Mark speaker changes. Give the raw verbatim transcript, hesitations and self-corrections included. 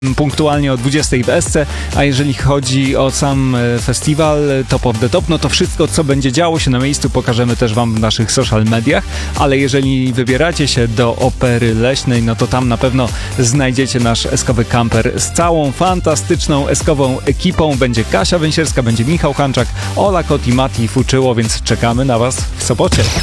Speaker 1: punktualnie o dwudziestej w Esce, a jeżeli chodzi o sam festiwal Top of the Top, no to wszystko, co będzie działo się na miejscu, pokażemy też wam w naszych social mediach, ale jeżeli wybieracie się do Opery Leśnej, no to tam na pewno znajdziecie nasz eskowy kamper z całą fantastyczną eskową ekipą. Będzie Kasia Węsierska, będzie Michał Hanczak, Ola Kot i Mati Fuczyło, więc czekamy na was w Sopocie.